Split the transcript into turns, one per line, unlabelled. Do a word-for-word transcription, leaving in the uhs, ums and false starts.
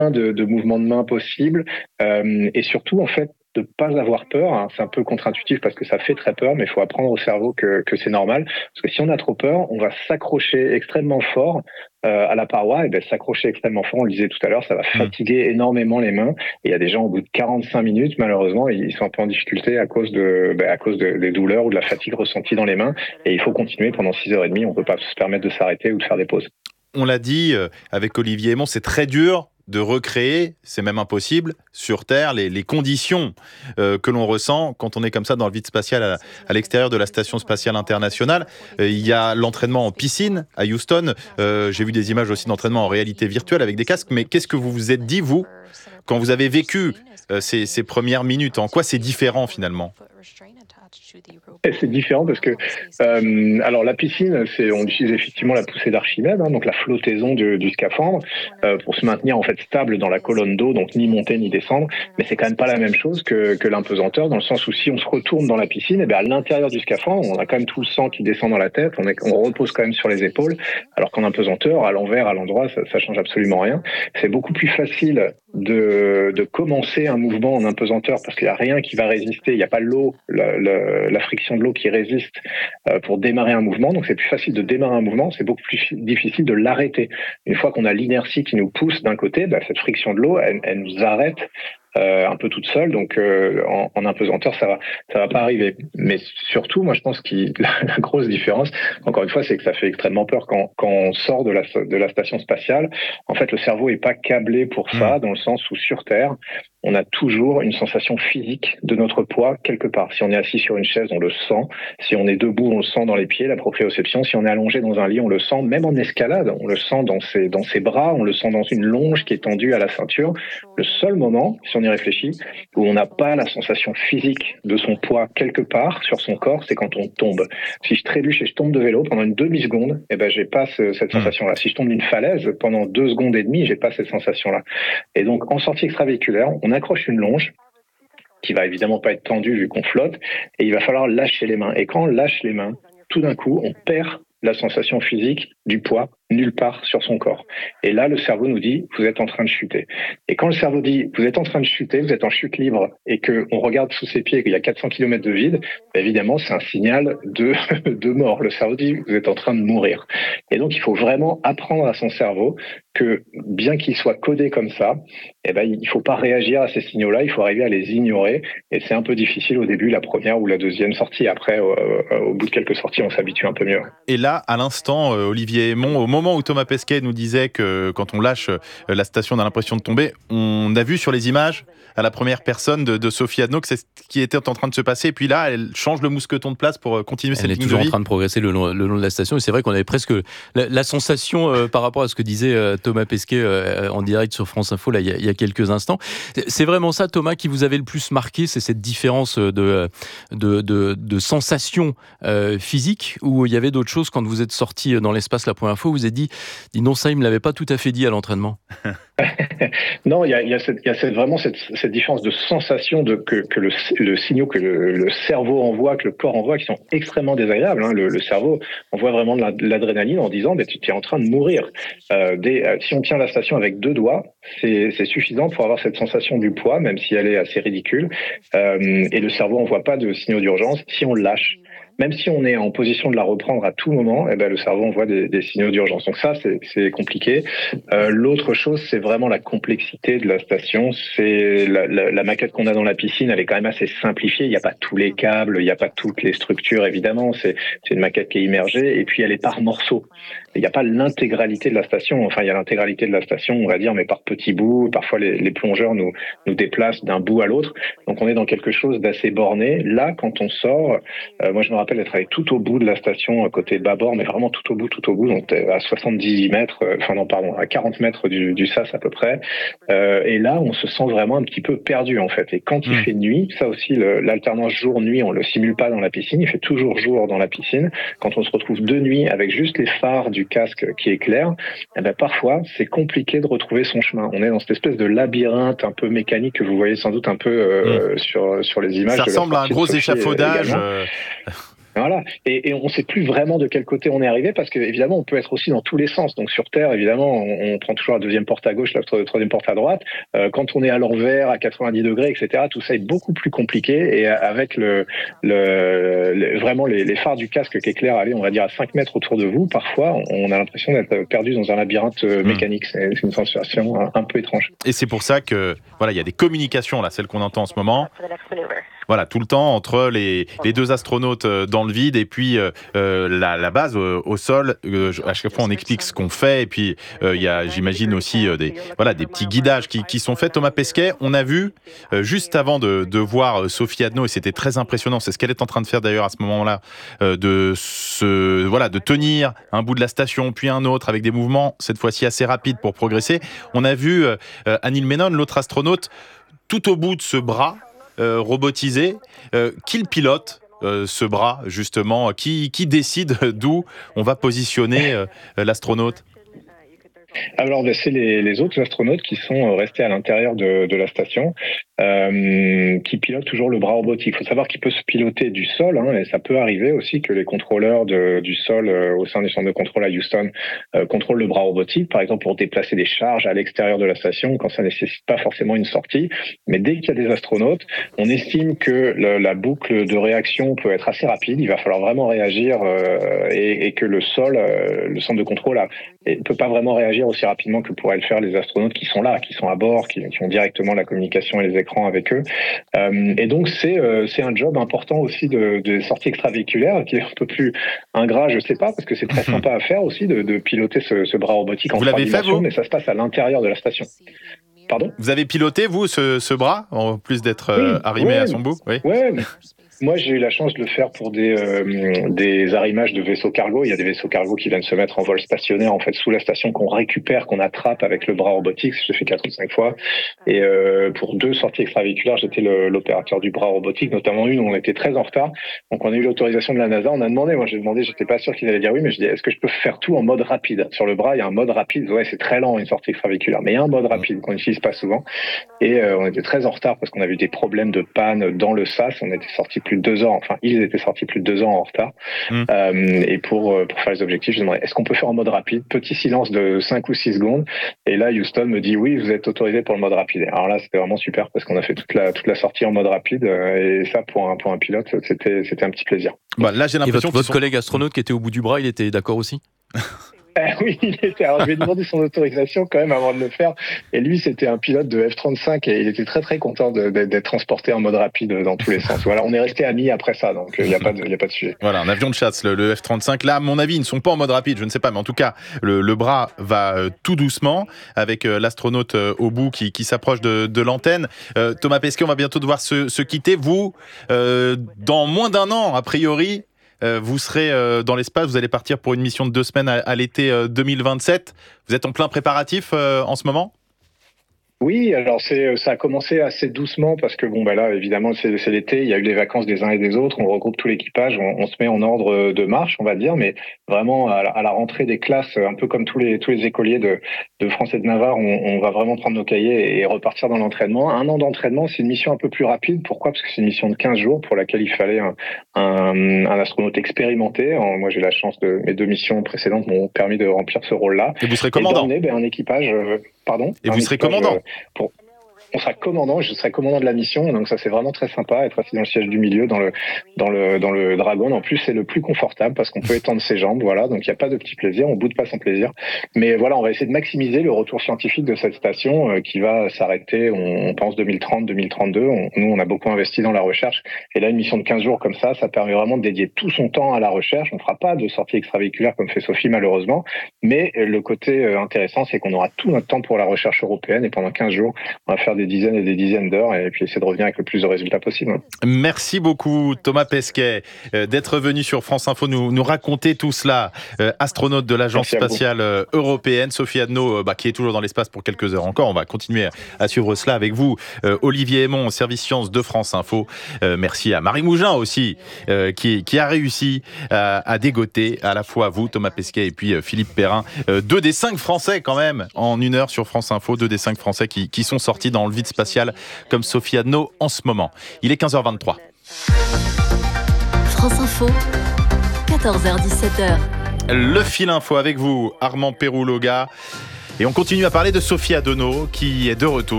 de, de mouvements de main possibles, euh, et surtout, en fait, de pas avoir peur. Hein. C'est un peu contre-intuitif parce que ça fait très peur, mais il faut apprendre au cerveau que, que c'est normal. Parce que si on a trop peur, on va s'accrocher extrêmement fort euh, à la paroi. Et ben s'accrocher extrêmement fort, on le disait tout à l'heure, ça va
Mmh.
fatiguer énormément les mains. Et il y a des gens au bout de quarante-cinq minutes, malheureusement, ils sont un peu en difficulté à cause de, ben, à cause de, des douleurs ou de la fatigue ressentie dans les mains. Et il faut continuer pendant six heures trente. On peut pas se permettre de s'arrêter ou de faire des pauses.
On l'a dit euh, avec Olivier Aymon, c'est très dur de recréer, c'est même impossible, sur Terre, les, les conditions euh, que l'on ressent quand on est comme ça dans le vide spatial à, à l'extérieur de la Station spatiale internationale. Euh, il y a l'entraînement en piscine à Houston. Euh, j'ai vu des images aussi d'entraînement en réalité virtuelle avec des casques. Mais qu'est-ce que vous vous êtes dit, vous, quand vous avez vécu euh, ces, ces premières minutes? En quoi c'est différent finalement?
Et c'est différent parce que, euh, alors la piscine, c'est, on utilise effectivement la poussée d'Archimède, hein, donc la flottaison du, du scaphandre, euh, pour se maintenir en fait stable dans la colonne d'eau, donc ni monter ni descendre. Mais c'est quand même pas la même chose que, que l'impesanteur, dans le sens où si on se retourne dans la piscine, et bien à l'intérieur du scaphandre, on a quand même tout le sang qui descend dans la tête, on, est, on repose quand même sur les épaules, alors qu'en impesanteur, à l'envers, à l'endroit, ça, ça change absolument rien. C'est beaucoup plus facile de, de commencer un mouvement en impesanteur parce qu'il n'y a rien qui va résister, il n'y a pas l'eau, la, la, la friction de l'eau qui résiste euh, pour démarrer un mouvement, donc c'est plus facile de démarrer un mouvement, c'est beaucoup plus difficile de l'arrêter. Une fois qu'on a l'inertie qui nous pousse d'un côté, bah, cette friction de l'eau, elle, elle nous arrête euh, un peu toute seule, donc euh, en, en impesanteur, ça va, ça va pas arriver. Mais surtout, moi, je pense que la, la grosse différence, encore une fois, c'est que ça fait extrêmement peur quand, quand on sort de la, de la station spatiale. En fait, le cerveau est pas câblé pour
Mmh.
ça, dans le sens où sur Terre, on a toujours une sensation physique de notre poids quelque part. Si on est assis sur une chaise, on le sent. Si on est debout, on le sent dans les pieds, la proprioception. Si on est allongé dans un lit, on le sent. Même en escalade, on le sent dans ses, dans ses bras, on le sent dans une longe qui est tendue à la ceinture. Le seul moment, si on y réfléchit, où on n'a pas la sensation physique de son poids quelque part sur son corps, c'est quand on tombe. Si je trébuche et je tombe de vélo pendant une demi-seconde, eh ben, j'ai pas ce, cette
Mmh.
sensation-là. Si je tombe d'une falaise pendant deux secondes et demie, j'ai pas cette sensation-là. Et donc, en sortie extravéhiculaire, on accroche une longe qui va évidemment pas être tendue vu qu'on flotte, et il va falloir lâcher les mains. Et quand on lâche les mains, tout d'un coup, on perd la sensation physique du poids nulle part sur son corps. Et là, le cerveau nous dit, vous êtes en train de chuter. Et quand le cerveau dit, vous êtes en train de chuter, vous êtes en chute libre, et qu'on regarde sous ses pieds et qu'il y a quatre cents kilomètres de vide, évidemment, c'est un signal de, de mort. Le cerveau dit, vous êtes en train de mourir. Et donc, il faut vraiment apprendre à son cerveau que, bien qu'il soit codé comme ça, eh ben, il faut pas réagir à ces signaux-là, il faut arriver à les ignorer. Et c'est un peu difficile au début, la première ou la deuxième sortie. Après, au, au bout de quelques sorties, on s'habitue un peu mieux.
Et là, à l'instant, euh, Olivier Aymon, au moment où Thomas Pesquet nous disait que quand on lâche euh, la station, on a l'impression de tomber, on a vu sur les images, à la première personne de, de Sophie Adno, que c'est ce qui était en train de se passer. Et puis là, elle change le mousqueton de place pour euh, continuer cette
Elle est
ligne de
toujours en
vie.
train de progresser le long, le long de la station. Et c'est vrai qu'on avait presque la, la sensation euh, par rapport à ce que disait euh, Thomas Pesquet euh, en direct sur France Info là, il, y a, il y a quelques instants. C'est vraiment ça, Thomas, qui vous avait le plus marqué, c'est cette différence de, de, de, de sensation euh, physique, où il y avait d'autres choses quand vous êtes sorti dans l'espace la première fois, vous vous êtes dit, dis non, ça, il ne me l'avait pas tout à fait dit à l'entraînement.
Non, il y a, il y a, cette, il y a cette, vraiment cette, cette différence de sensation de, que, que le, le signaux que le, le cerveau envoie, que le corps envoie, qui sont extrêmement désagréables. Hein. Le, le cerveau envoie vraiment de, la, de l'adrénaline en disant bah, tu es en train de mourir. Euh, des, euh, si on tient la station avec deux doigts, c'est, c'est suffisant pour avoir cette sensation du poids, même si elle est assez ridicule. Euh, et le cerveau envoie pas de signaux d'urgence si on le lâche. Même si on est en position de la reprendre à tout moment, eh ben, le cerveau envoie des, des signaux d'urgence. Donc ça, c'est, c'est compliqué. Euh, l'autre chose, c'est vraiment la complexité de la station. C'est la, la, la maquette qu'on a dans la piscine, elle est quand même assez simplifiée. Il n'y a pas tous les câbles, il n'y a pas toutes les structures, évidemment. C'est, c'est une maquette qui est immergée. Et puis, elle est par morceaux. Il n'y a pas l'intégralité de la station. Enfin, il y a l'intégralité de la station, on va dire, mais par petits bouts. Parfois, les, les plongeurs nous, nous déplacent d'un bout à l'autre. Donc, on est dans quelque chose d'assez borné. Là, quand on sort, euh, moi, je me rappelle d'être allé tout au bout de la station, côté bâbord, mais vraiment tout au bout, tout au bout. Donc, à soixante-dix mètres, euh, enfin, non, pardon, à quarante mètres du, du sas à peu près. Euh, et là, on se sent vraiment un petit peu perdu, en fait. Et quand il
Mmh.
fait nuit, ça aussi, le, l'alternance jour-nuit, on le simule pas dans la piscine. Il fait toujours jour dans la piscine. Quand on se retrouve de nuit avec juste les phares du casque qui éclairent, eh ben, parfois, c'est compliqué de retrouver son chemin. On est dans cette espèce de labyrinthe un peu mécanique que vous voyez sans doute un peu euh,
Mmh.
sur, sur les images
Ça
de la
ressemble à un
sortie de
gros
Sophie
échafaudage.
également.
Euh...
Voilà, et, et on ne sait plus vraiment de quel côté on est arrivé parce qu'évidemment, on peut être aussi dans tous les sens. Donc sur Terre, évidemment, on, on prend toujours la deuxième porte à gauche, la troisième porte à droite. Euh, quand on est à l'envers, à quatre-vingt-dix degrés, et cetera, tout ça est beaucoup plus compliqué. Et avec le, le, le vraiment les, les phares du casque qui éclairent, allez, on va dire à cinq mètres autour de vous, parfois, on a l'impression d'être perdu dans un labyrinthe mécanique. C'est, c'est une sensation un, un peu étrange.
Et c'est pour ça que voilà, il y a des communications là, celles qu'on entend en ce moment. Voilà, tout le temps entre les, les deux astronautes dans le vide et puis euh, la, la base au, au sol. Euh, à chaque fois, on explique ce qu'on fait et puis euh, il y a, j'imagine aussi euh, des voilà des petits guidages qui, qui sont faits. Thomas Pesquet, on a vu euh, juste avant de, de voir Sophie Adno et c'était très impressionnant. C'est ce qu'elle est en train de faire d'ailleurs à ce moment-là, euh, de se voilà de tenir un bout de la station puis un autre avec des mouvements cette fois-ci assez rapides pour progresser. On a vu euh, Anil Menon, l'autre astronaute, tout au bout de ce bras. Euh, robotisé, euh, qui le pilote euh, ce bras justement, qui, qui décide d'où on va positionner euh, l'astronaute?
Alors, ben, c'est les, les autres astronautes qui sont restés à l'intérieur de, de la station, euh, qui pilotent toujours le bras robotique. Il faut savoir qu'il peut se piloter du sol, hein, et ça peut arriver aussi que les contrôleurs de, du sol euh, au sein du centre de contrôle à Houston euh, contrôlent le bras robotique, par exemple pour déplacer des charges à l'extérieur de la station quand ça nécessite pas forcément une sortie. Mais dès qu'il y a des astronautes, on estime que le, la boucle de réaction peut être assez rapide. Il va falloir vraiment réagir euh, et, et que le sol, euh, le centre de contrôle, ne peut pas vraiment réagir aussi rapidement que pourraient le faire les astronautes qui sont là, qui sont à bord, qui, qui ont directement la communication et les écrans avec eux. Euh, et donc c'est euh, c'est un job important aussi de, de sortie extravéhiculaire qui est un peu plus ingrat, je sais pas, parce que c'est très sympa à faire aussi de, de piloter ce, ce bras robotique en
vous
trois
l'avez
dimensions,
fait, vous
mais ça se passe à l'intérieur de la station. Pardon ?
Vous avez piloté, vous, ce, ce bras, en plus d'être euh,
oui,
arrimé
ouais,
à son bout? Oui.
Ouais. Moi, j'ai eu la chance de le faire pour des euh, des arrimages de vaisseaux cargo. Il y a des vaisseaux cargo qui viennent se mettre en vol stationnaire en fait sous la station qu'on récupère, qu'on attrape avec le bras robotique. J'ai fait quatre ou cinq fois. Et euh, pour deux sorties extravéhiculaires, j'étais le, l'opérateur du bras robotique, notamment une où on était très en retard. Donc on a eu l'autorisation de la NASA. On a demandé, moi j'ai demandé, j'étais pas sûr qu'ils allaient dire oui, mais je dis est-ce que je peux faire tout en mode rapide? Sur le bras, il y a un mode rapide. Ouais, c'est très lent une sortie extravéhiculaire, mais il y a un mode rapide qu'on n'utilise pas souvent. Et euh, on était très en retard parce qu'on avait eu des problèmes de panne dans le S A S. On était sorti plus de deux ans. Enfin, ils étaient sortis plus de deux ans en retard. Mmh. Euh, et pour pour faire les objectifs, je demandais est-ce qu'on peut faire en mode rapide? Petit silence de cinq ou six secondes. Et là, Houston me dit oui, vous êtes autorisé pour le mode rapide. Alors là, c'était vraiment super parce qu'on a fait toute la toute la sortie en mode rapide. Et ça, pour un pour un pilote, c'était c'était un petit plaisir.
Bah, là, j'ai l'impression
et votre,
que
votre
sont...
collègue astronaute qui était au bout du bras, il était d'accord aussi?
Euh, oui, il était. Alors, je lui ai demandé son autorisation quand même avant de le faire. Et lui, c'était un pilote de F trente-cinq et il était très très content de, de, d'être transporté en mode rapide dans tous les sens. Voilà, on est resté amis après ça, donc il n'y a pas de, il y a pas de sujet.
Voilà, un avion de chasse, le, le F trente-cinq. Là, à mon avis, ils ne sont pas en mode rapide, je ne sais pas, mais en tout cas, le, le bras va euh, tout doucement avec euh, l'astronaute euh, au bout qui, qui s'approche de, de l'antenne. Euh, Thomas Pesquet, on va bientôt devoir se, se quitter. Vous, euh, dans moins d'un an, a priori. Euh, vous serez euh, dans l'espace, vous allez partir pour une mission de deux semaines à, à l'été euh, deux mille vingt-sept. Vous êtes en plein préparatif euh, en ce moment ?
Oui, alors c'est ça a commencé assez doucement parce que bon bah là évidemment c'est, c'est l'été, il y a eu les vacances des uns et des autres, on regroupe tout l'équipage, on, on se met en ordre de marche on va dire, mais vraiment à la, à la rentrée des classes, un peu comme tous les tous les écoliers de, de France et de Navarre, on, on va vraiment prendre nos cahiers et repartir dans l'entraînement. Un an d'entraînement, c'est une mission un peu plus rapide. Pourquoi ? Parce que c'est une mission de quinze jours pour laquelle il fallait un, un, un astronaute expérimenté. Alors, moi j'ai la chance de mes deux missions précédentes m'ont permis de remplir ce rôle-là.
Et vous serez commandant ?
Et ben, un équipage. Euh, Pardon.
Et vous serez commandant.
Pour... On sera commandant, je serai commandant de la mission, donc ça c'est vraiment très sympa, être assis dans le siège du milieu, dans le dans le dans le Dragon. En plus c'est le plus confortable parce qu'on peut étendre ses jambes, voilà. Donc il n'y a pas de petit plaisir, on boude pas son plaisir. Mais voilà, on va essayer de maximiser le retour scientifique de cette station euh, qui va s'arrêter, on, on pense deux mille trente, deux mille trente-deux. On, nous on a beaucoup investi dans la recherche et là une mission de quinze jours comme ça, ça permet vraiment de dédier tout son temps à la recherche. On fera pas de sortie extravéhiculaire comme fait Sophie malheureusement, mais le côté euh, intéressant c'est qu'on aura tout notre temps pour la recherche européenne et pendant quinze jours on va faire des dizaines et des dizaines d'heures et puis essayer de revenir avec le plus de résultats possible.
Merci beaucoup Thomas Pesquet euh, d'être venu sur France Info nous, nous raconter tout cela. Euh, astronaute de l'Agence spatiale euh, européenne, Sophie Adno, euh, bah, qui est toujours dans l'espace pour quelques heures encore. On va continuer à, à suivre cela avec vous. Euh, Olivier Aymon, service sciences de France Info. Euh, merci à Marie Mougin aussi, euh, qui, qui a réussi à, à dégoter à la fois vous, Thomas Pesquet, et puis euh, Philippe Perrin. Euh, deux des cinq Français quand même en une heure sur France Info. Deux des cinq Français qui, qui sont sortis dans le vide spatial comme Sophie Adno en ce moment. Il est quinze heures vingt-trois.
France Info, quatorze heures dix-sept heures.
Le fil info avec vous, Armand Péroux-Loga. Et on continue à parler de Sophie Adenau qui est de retour.